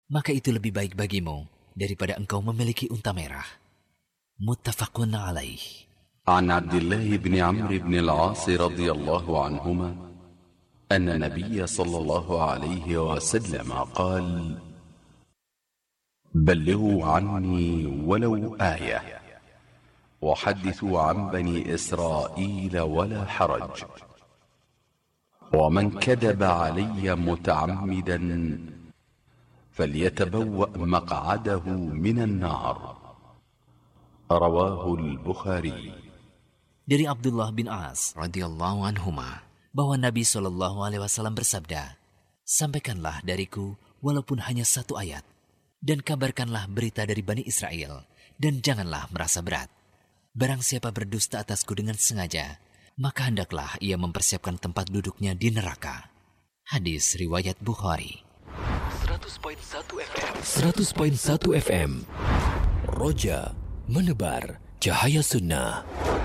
maka itu lebih baik bagimu daripada engkau memiliki unta merah. Muttafaqun alaih. عن عبد الله بن عمرو بن العاص رضي الله عنهما أن النبي صلى الله عليه وسلم قال: بلغوا عني ولو آية وحدثوا عن بني إسرائيل ولا حرج، ومن كذب علي متعمدا فليتبوأ مقعده من النار. رواه البخاري. Dari Abdullah bin As radhiyallahu anhuma bahwa Nabi SAW bersabda, sampaikanlah dariku walaupun hanya satu ayat, dan kabarkanlah berita dari Bani Israel, dan janganlah merasa berat. Barang siapa berdusta atasku dengan sengaja, maka hendaklah ia mempersiapkan tempat duduknya di neraka. Hadis riwayat Bukhari. 100.1 FM Roja menebar cahaya sunnah.